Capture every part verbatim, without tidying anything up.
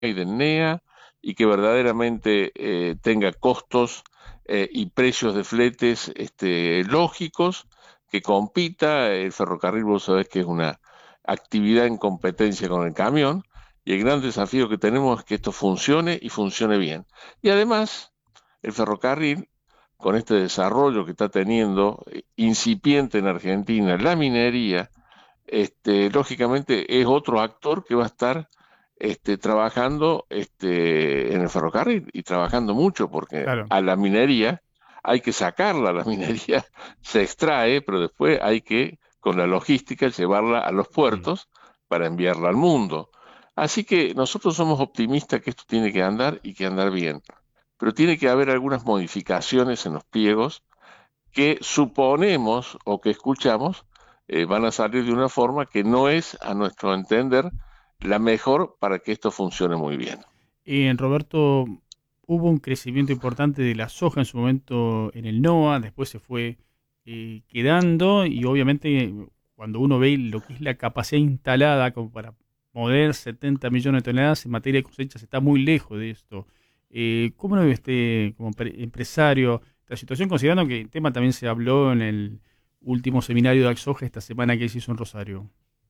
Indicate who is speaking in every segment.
Speaker 1: y del N E A y que verdaderamente eh, tenga costos eh, y precios de fletes este, lógicos, que compita. El ferrocarril, vos sabés que es una actividad en competencia con el camión, y el gran desafío que tenemos es que esto funcione y funcione bien. Y además, el ferrocarril, con este desarrollo que está teniendo eh, incipiente en Argentina, la minería, este, lógicamente es otro actor que va a estar este, trabajando este, en el ferrocarril y trabajando mucho, porque
Speaker 2: Claro.
Speaker 1: a la minería hay que sacarla, la minería se extrae, pero después hay que, con la logística, llevarla a los
Speaker 2: Mm.
Speaker 1: puertos para enviarla al mundo. Así que nosotros somos optimistas que esto tiene que andar y que andar bien, pero tiene que haber algunas modificaciones en los pliegos que suponemos o que escuchamos eh, van a salir de una forma que no es, a nuestro entender, la mejor para que esto funcione muy bien.
Speaker 2: Eh, Roberto, hubo un crecimiento importante de la soja en su momento en el NOA, después se fue eh, quedando y obviamente cuando uno ve lo que es la capacidad instalada como para mover setenta millones de toneladas en materia de cosechas está muy lejos de esto. Eh, ¿Cómo lo ve usted como pre- empresario esta situación, considerando que el tema también se habló en el último seminario de Soja esta semana que se hizo en Rosario?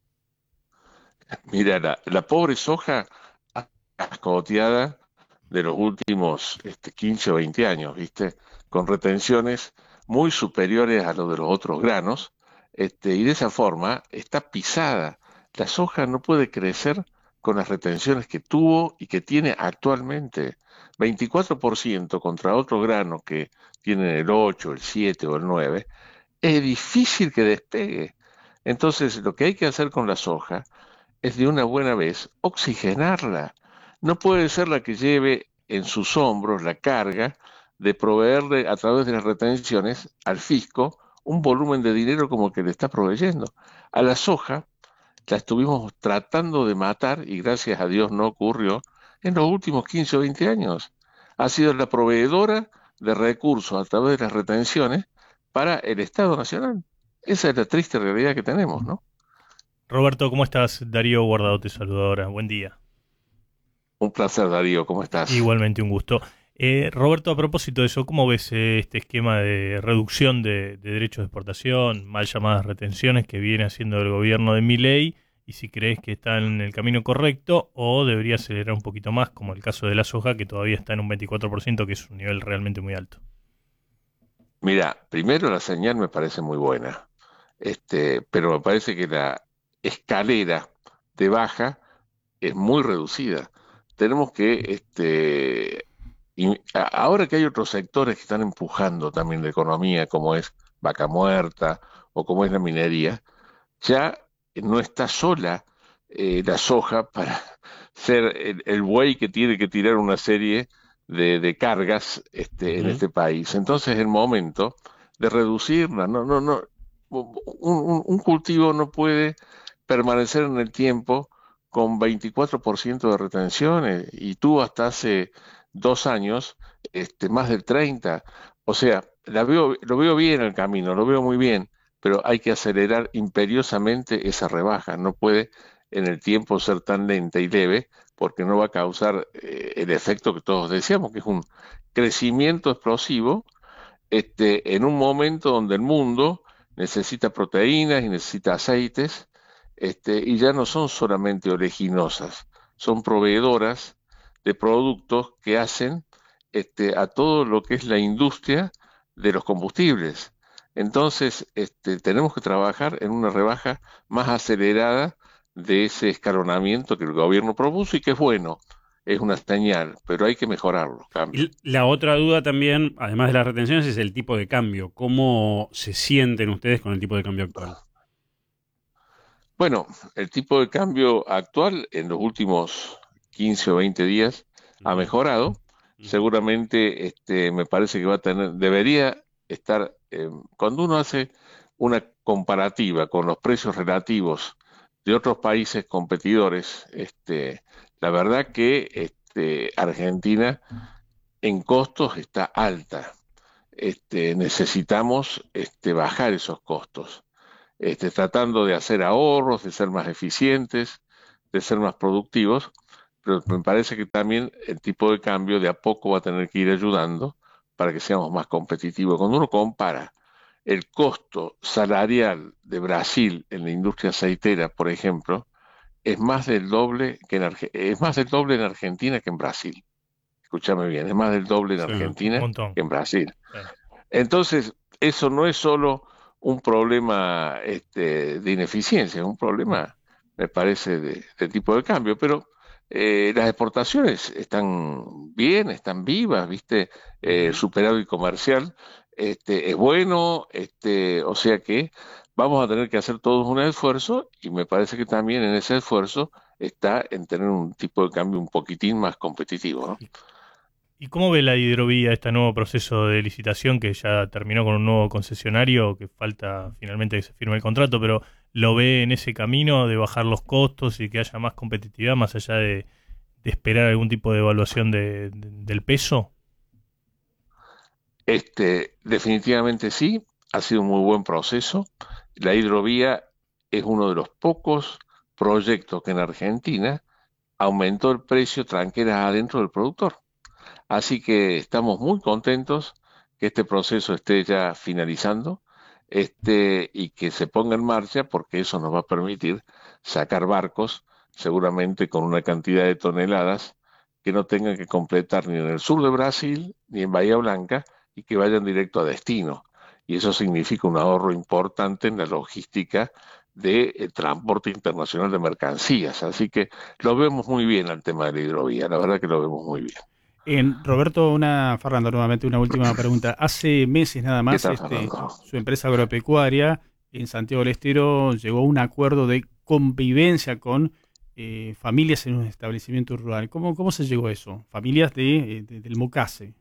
Speaker 1: Mira, la, la pobre soja cascoteada de los últimos este, quince o veinte años, ¿viste? Con retenciones muy superiores a lo de los otros granos, este, y de esa forma está pisada. La soja no puede crecer con las retenciones que tuvo y que tiene actualmente. veinticuatro por ciento contra otro grano que tienen el ocho, el siete o el nueve, es difícil que despegue. Entonces, lo que hay que hacer con la soja es de una buena vez oxigenarla. No puede ser la que lleve en sus hombros la carga de proveerle a través de las retenciones al fisco un volumen de dinero como el que le está proveyendo. A la soja la estuvimos tratando de matar y gracias a Dios no ocurrió en los últimos quince o veinte años. Ha sido la proveedora de recursos a través de las retenciones para el Estado Nacional. Esa es la triste realidad que tenemos, ¿no?
Speaker 3: Roberto, ¿cómo estás? Darío Guardado te saluda ahora. Buen día.
Speaker 1: Un placer, Darío, ¿cómo estás?
Speaker 3: Igualmente un gusto. Eh, Roberto, a propósito de eso, ¿cómo ves eh, este esquema de reducción de, de derechos de exportación, mal llamadas retenciones que viene haciendo el gobierno de Milei? Y si crees que está en el camino correcto o debería acelerar un poquito más, como el caso de la soja, que todavía está en un veinticuatro por ciento, que es un nivel realmente muy alto.
Speaker 1: Mira, primero la señal me parece muy buena, este, pero me parece que la escalera de baja es muy reducida. Tenemos que, este, y a- ahora que hay otros sectores que están empujando también la economía, como es Vaca Muerta o como es la minería, ya no está sola eh, la soja para ser el, el buey que tiene que tirar una serie de, de cargas este, en
Speaker 3: Ujú.
Speaker 1: este país. Entonces es el momento de reducirla. No, no, no. Un, un- un cultivo no puede permanecer en el tiempo con veinticuatro por ciento de retenciones y tú hasta hace dos años este, más del treinta. O sea, la veo, lo veo bien el camino, lo veo muy bien, pero hay que acelerar imperiosamente esa rebaja. No puede en el tiempo ser tan lenta y leve porque no va a causar eh, el efecto que todos deseamos, que es un crecimiento explosivo este, en un momento donde el mundo necesita proteínas y necesita aceites, este, y ya no son solamente oleaginosas, son proveedoras de productos que hacen este, a todo lo que es la industria de los combustibles. Entonces, este, tenemos que trabajar en una rebaja más acelerada de ese escalonamiento que el gobierno propuso y que es bueno, es una señal, pero hay que mejorarlo, cambio.
Speaker 4: Y la otra duda también, además de las retenciones, es el tipo de cambio. ¿Cómo se sienten ustedes con el tipo de cambio actual?
Speaker 1: Bueno, el tipo de cambio actual en los últimos quince o veinte días ha
Speaker 4: Ujú,
Speaker 1: mejorado.
Speaker 4: ujú.
Speaker 1: Seguramente este, me parece que va a tener, debería estar, eh, cuando uno hace una comparativa con los precios relativos de otros países competidores, este, la verdad que este, Argentina en costos está alta. Este, necesitamos este, bajar esos costos este, tratando de hacer ahorros, de ser más eficientes, de ser más productivos, pero me parece que también el tipo de cambio de a poco va a tener que ir ayudando para que seamos más competitivos. Cuando uno compara el costo salarial de Brasil en la industria aceitera, por ejemplo, es más del doble que en Arge- es más del doble en Argentina que en Brasil. Escúchame bien, es más del doble en
Speaker 4: Sí,
Speaker 3: Un
Speaker 1: Argentina
Speaker 3: montón.
Speaker 1: que en Brasil.
Speaker 3: Claro.
Speaker 1: Entonces, eso no es solo un problema este, de ineficiencia, es un problema, me parece, de, de tipo de cambio, pero eh, las exportaciones están bien, están vivas, ¿viste? Eh,
Speaker 4: Ujú.
Speaker 1: superávit comercial este, es bueno, este, o sea que vamos a tener que hacer todos un esfuerzo y me parece que también en ese esfuerzo está en tener un tipo de cambio un poquitín más competitivo, ¿no?
Speaker 3: ¿Y cómo ve la hidrovía este nuevo proceso de licitación que ya terminó con un nuevo concesionario, que falta finalmente que se firme el contrato, pero lo ve en ese camino de bajar los costos y que haya más competitividad más allá de, de esperar algún tipo de evaluación de, de- del peso?
Speaker 1: Este, definitivamente sí, ha sido un muy buen proceso. La hidrovía es uno de los pocos proyectos que en Argentina aumentó el precio tranqueras adentro del productor. Así que estamos muy contentos que este proceso esté ya finalizando, este, y que se ponga en marcha porque eso nos va a permitir sacar barcos seguramente con una cantidad de toneladas que no tengan que completar ni en el sur de Brasil ni en Bahía Blanca y que vayan directo a destino. Y eso significa un ahorro importante en la logística de eh, transporte internacional de mercancías. Así que lo vemos muy bien al tema de la hidrovía, la verdad que lo vemos muy bien.
Speaker 2: En Roberto, una, Fernando, nuevamente una última pregunta. Hace meses nada
Speaker 1: ¿Qué
Speaker 2: más,
Speaker 1: tal,
Speaker 2: este,
Speaker 1: Fernando?
Speaker 2: su empresa agropecuaria en Santiago del Estero llegó a un acuerdo de convivencia con eh, familias en un establecimiento rural. ¿Cómo, cómo se llegó a eso? Familias de, eh, de- del Mocase.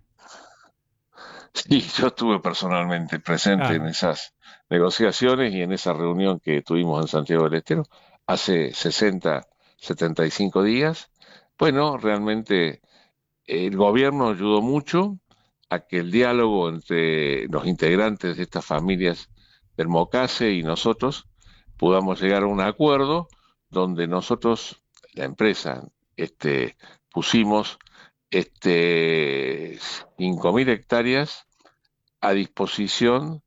Speaker 1: Sí, yo estuve personalmente presente en
Speaker 2: Claro.
Speaker 1: esas negociaciones y en esa reunión que tuvimos en Santiago del Estero hace sesenta, setenta y cinco días. Bueno, realmente el gobierno ayudó mucho a que el diálogo entre los integrantes de estas familias del Mocase y nosotros podamos llegar a un acuerdo donde nosotros, la empresa, este, pusimos este, cinco mil hectáreas a disposición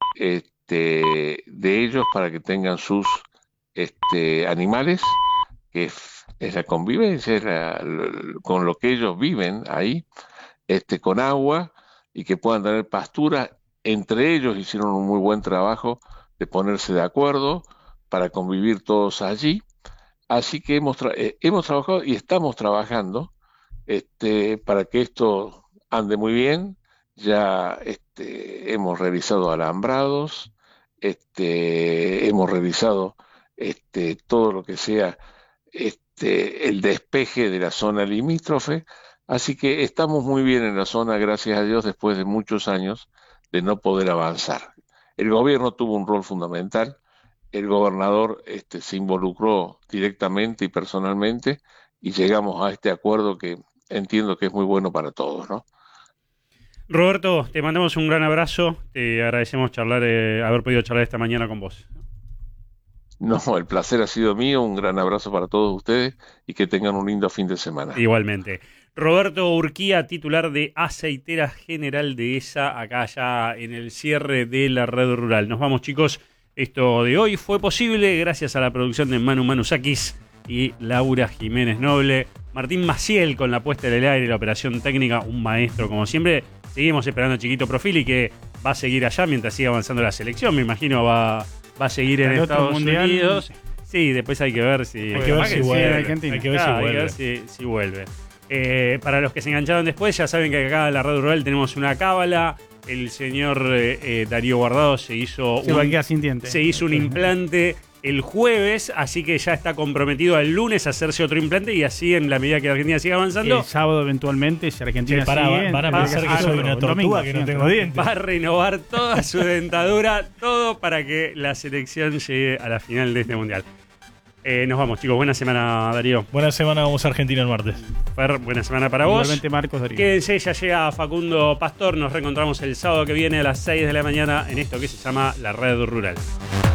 Speaker 1: este, de ellos para que tengan sus este, animales, que es, es la convivencia, es la- l- con lo que ellos viven ahí, este, con agua y que puedan tener pastura. Entre ellos hicieron un muy buen trabajo de ponerse de acuerdo para convivir todos allí. Así que hemos, tra- eh, hemos trabajado y estamos trabajando este, para que esto ande muy bien. Ya este, hemos realizado alambrados, este, hemos realizado este, todo lo que sea este, el despeje de la zona limítrofe, así que estamos muy bien en la zona, gracias a Dios, después de muchos años de no poder avanzar. El gobierno tuvo un rol fundamental, el gobernador este, se involucró directamente y personalmente y llegamos a este acuerdo que entiendo que es muy bueno para todos, ¿no?
Speaker 4: Roberto, te mandamos un gran abrazo. Te agradecemos charlar, eh, haber podido charlar esta mañana con vos.
Speaker 1: No, el placer ha sido mío, un gran abrazo para todos ustedes y que tengan un lindo fin de semana.
Speaker 4: Igualmente. Roberto Urquía, titular de Aceitera General de E S A, acá ya en el cierre de la red rural. Nos vamos, chicos. Esto de hoy fue posible gracias a la producción de Manu Manusakis y Laura Jiménez Noble. Martín Maciel con la puesta en el aire y la operación técnica, un maestro como siempre. Seguimos esperando a Chiquito Profili, que va a seguir allá mientras siga avanzando la selección. Me imagino va, va a seguir en
Speaker 2: El otro
Speaker 4: Estados
Speaker 2: mundial,
Speaker 4: Unidos. Sí, después hay que ver si...
Speaker 3: Hay que ver si
Speaker 2: sí,
Speaker 3: vuelve.
Speaker 2: Argentina.
Speaker 3: Hay que ver si
Speaker 4: Claro, hay que
Speaker 3: vuelve.
Speaker 4: ver si, si vuelve. Eh, para los que se engancharon después, ya saben que acá en la red rural tenemos una cábala. El señor eh, eh, Darío Guardado se hizo
Speaker 2: Se va a
Speaker 4: un,
Speaker 2: quedar sin dientes.
Speaker 4: se hizo un implante el jueves, así que ya está comprometido al lunes a hacerse otro implante y así en la medida que la Argentina siga avanzando
Speaker 2: El sábado eventualmente, si Argentina
Speaker 3: Che, pará,
Speaker 2: sigue,
Speaker 3: van a
Speaker 2: va
Speaker 3: pensar que
Speaker 2: ah,
Speaker 3: soy
Speaker 2: no,
Speaker 3: una
Speaker 2: el
Speaker 3: tortuga
Speaker 2: domingo,
Speaker 3: que no
Speaker 2: sí,
Speaker 3: tengo
Speaker 2: el
Speaker 3: dientes.
Speaker 4: va a renovar toda su dentadura, todo para que la selección llegue a la final de este mundial. Eh, nos vamos, chicos. Buena semana, Darío.
Speaker 3: Buena semana, vamos a Argentina el martes.
Speaker 4: Fer, buena semana para vos.
Speaker 2: Igualmente Marcos Darío.
Speaker 4: Quédense, ya llega Facundo Pastor. Nos reencontramos el sábado que viene a las seis de la mañana en esto que se llama La Red Rural.